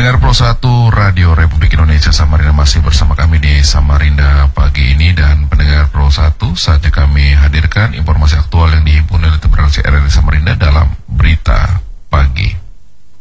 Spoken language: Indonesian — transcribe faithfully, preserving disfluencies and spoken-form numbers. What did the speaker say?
Pendengar Pro satu Radio Republik Indonesia Samarinda masih bersama kami di Samarinda pagi ini, dan pendengar Pro satu, saatnya kami hadirkan informasi